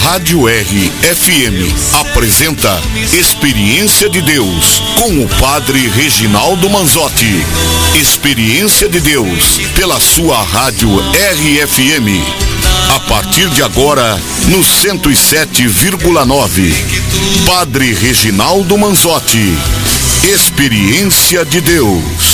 Rádio RFM apresenta Experiência de Deus com o Padre Reginaldo Manzotti. Experiência de Deus pela sua Rádio RFM. A partir de agora, no 107,9. Padre Reginaldo Manzotti. Experiência de Deus.